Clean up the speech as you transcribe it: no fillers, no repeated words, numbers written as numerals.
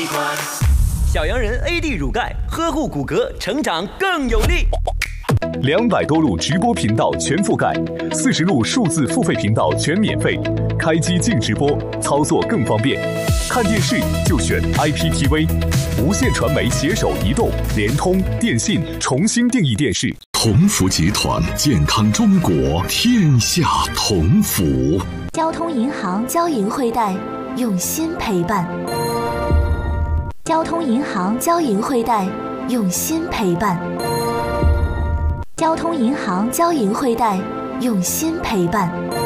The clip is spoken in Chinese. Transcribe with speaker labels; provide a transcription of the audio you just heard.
Speaker 1: 集团。
Speaker 2: 小洋人 AD 乳钙，呵护骨骼，成长更有力。
Speaker 3: 200多路直播频道全覆盖，40路数字付费频道全免费，开机净直播，操作更方便。看电视就选 IPTV， 无线传媒携手移动、联通、电信重新定义电视。
Speaker 4: 同福集团，健康中国，天下同福。
Speaker 5: 交通银行交银汇贷，用心陪伴。交通银行交银汇贷，用心陪伴。交通银行交银汇贷，用心陪伴。